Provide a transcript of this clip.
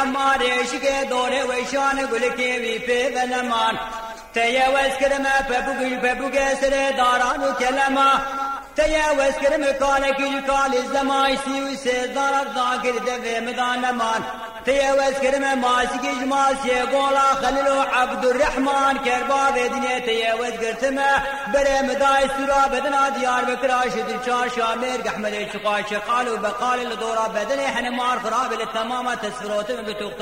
امارش کے دوره ویشان گل کے وی پہ ونمان تیوز کرم پبوگی سر داران و کلمہ تیوز کرم کالکی کال زمائی سیو سے دارد داگر دوی مدانمان تیوز کرم ماسکی جماسی گولا خلیل و عبد الرحمن کرباب دنیا تیوز کرتم برے مدائی سورا بدنا دیار بکراش در چار شامیر احمد چقاش قالو بقال الدورا بدنی حنمار خراب للتمام تسفروتم بتوقت